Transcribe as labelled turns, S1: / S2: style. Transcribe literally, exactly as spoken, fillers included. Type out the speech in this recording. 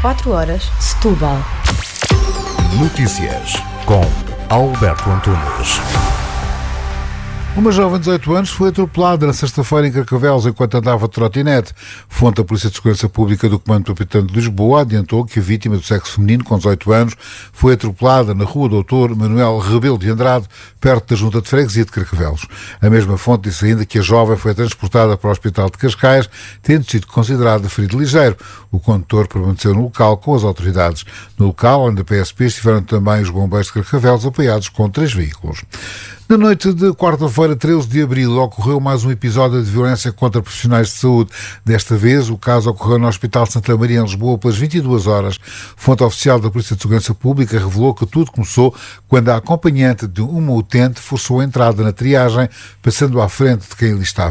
S1: quatro horas, Setúbal.
S2: Notícias com Alberto Antunes.
S3: Uma jovem de dezoito anos foi atropelada na sexta-feira em Carcavelos enquanto andava de trotinete. Fonte da Polícia de Segurança Pública do Comando Metropolitano de Lisboa adiantou que a vítima do sexo feminino, com dezoito anos, foi atropelada na rua doutor Manuel Rebelo de Andrade, perto da Junta de Freguesia de Carcavelos. A mesma fonte disse ainda que a jovem foi transportada para o Hospital de Cascais, tendo sido considerada ferido ligeiro. O condutor permaneceu no local com as autoridades. No local, além da P S P, estiveram também os bombeiros de Carcavelos, apoiados com três veículos. Na noite de quarta-feira, treze de abril, ocorreu mais um episódio de violência contra profissionais de saúde. Desta vez, o caso ocorreu no Hospital de Santa Maria, em Lisboa, pelas vinte e duas horas. Fonte oficial da Polícia de Segurança Pública revelou que tudo começou quando a acompanhante de uma utente forçou a entrada na triagem, passando à frente de quem ali estava.